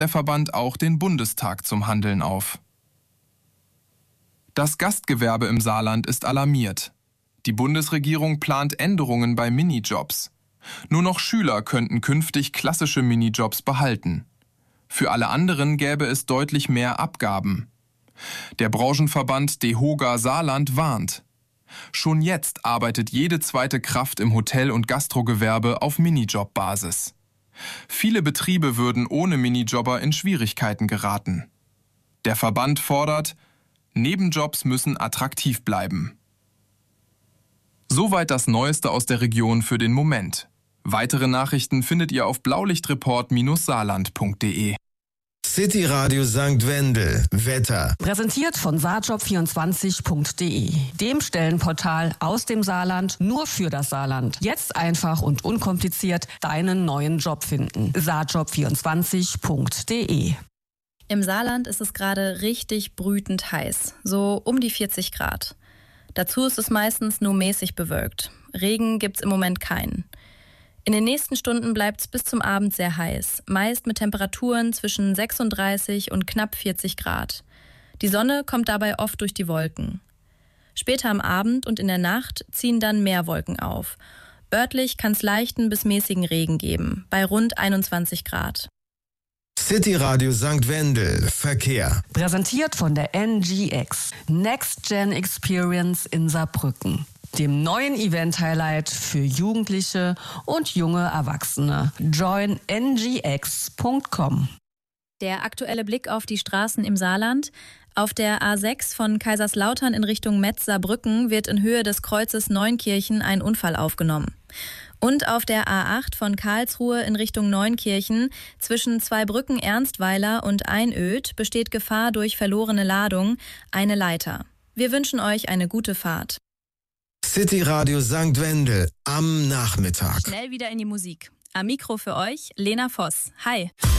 der Verband auch den Bundestag zum Handeln auf. Das Gastgewerbe im Saarland ist alarmiert. Die Bundesregierung plant Änderungen bei Minijobs. Nur noch Schüler könnten künftig klassische Minijobs behalten. Für alle anderen gäbe es deutlich mehr Abgaben. Der Branchenverband DEHOGA Saarland warnt. Schon jetzt arbeitet jede zweite Kraft im Hotel- und Gastrogewerbe auf Minijob-Basis. Viele Betriebe würden ohne Minijobber in Schwierigkeiten geraten. Der Verband fordert, Nebenjobs müssen attraktiv bleiben. Soweit das Neueste aus der Region für den Moment. Weitere Nachrichten findet ihr auf blaulichtreport-saarland.de. City Radio St. Wendel. Wetter. Präsentiert von saarjob24.de, dem Stellenportal aus dem Saarland nur für das Saarland. Jetzt einfach und unkompliziert deinen neuen Job finden. saarjob24.de. Im Saarland ist es gerade richtig brütend heiß, so um die 40 Grad. Dazu ist es meistens nur mäßig bewölkt. Regen gibt's im Moment keinen. In den nächsten Stunden bleibt es bis zum Abend sehr heiß, meist mit Temperaturen zwischen 36 und knapp 40 Grad. Die Sonne kommt dabei oft durch die Wolken. Später am Abend und in der Nacht ziehen dann mehr Wolken auf. Örtlich kann es leichten bis mäßigen Regen geben, bei rund 21 Grad. City Radio St. Wendel. Verkehr. Präsentiert von der NGX, Next Gen Experience in Saarbrücken, dem neuen Event-Highlight für Jugendliche und junge Erwachsene. Join ngx.com. Der aktuelle Blick auf die Straßen im Saarland. Auf der A6 von Kaiserslautern in Richtung Metz-Saarbrücken wird in Höhe des Kreuzes Neunkirchen ein Unfall aufgenommen. Und auf der A8 von Karlsruhe in Richtung Neunkirchen zwischen zwei Brücken Ernstweiler und Einöd besteht Gefahr durch verlorene Ladung, eine Leiter. Wir wünschen euch eine gute Fahrt. City Radio St. Wendel am Nachmittag. Schnell wieder in die Musik. Am Mikro für euch Lena Voss. Hi.